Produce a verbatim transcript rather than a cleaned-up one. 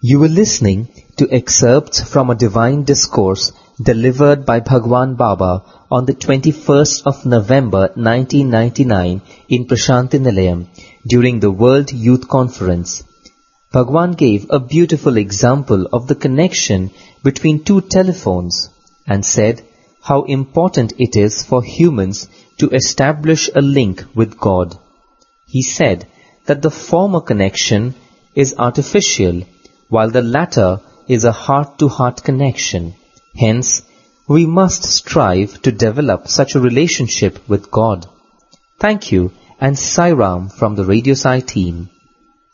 You were listening to excerpts from a divine discourse delivered by Bhagwan Baba on the twenty-first of November nineteen ninety-nine in Prashanti Nilayam during the World Youth Conference. Bhagwan gave a beautiful example of the connection between two telephones and said how important it is for humans to establish a link with God. He said that the former connection is artificial, while the latter is a heart-to-heart connection. Hence, we must strive to develop such a relationship with God. Thank you, and Sai Ram from the Radio Sai team.